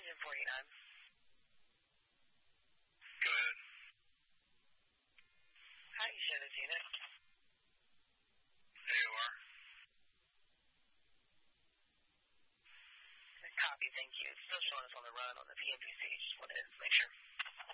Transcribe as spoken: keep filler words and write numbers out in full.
engine forty-nine. Go ahead. How do you show this unit? A O R. Copy, thank you. It's still showing us on the run on the P M P C. Just wanted to make sure.